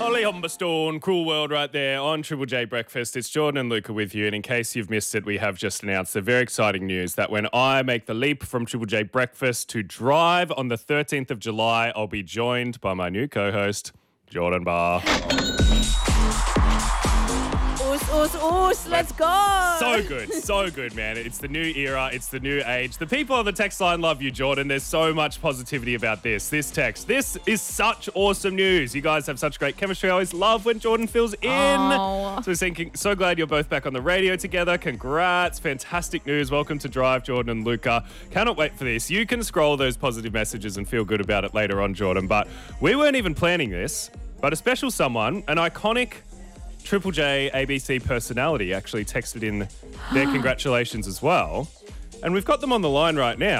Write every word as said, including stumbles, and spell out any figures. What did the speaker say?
Holly Humberstone, Cruel World right there on Triple J Breakfast. It's Jordan and Luca with you. And in case you've missed it, we have just announced the very exciting news that when I make the leap from Triple J Breakfast to Drive on the thirteenth of July, I'll be joined by my new co-host, Jordan Barr. Oos, oos, oos, let's go. So good, so good, man. It's the new era. It's the new age. The people on the text line love you, Jordan. There's so much positivity about this. This text. This is such awesome news. You guys have such great chemistry. I always love when Jordan fills in. Oh. So we're thinking, so glad you're both back on the radio together. Congrats. Fantastic news. Welcome to Drive, Jordan and Luca. Cannot wait for this. You can scroll those positive messages and feel good about it later on, Jordan. But we weren't even planning this. But a special someone, an iconic Triple J A B C personality actually texted in their congratulations as well. And we've got them on the line right now.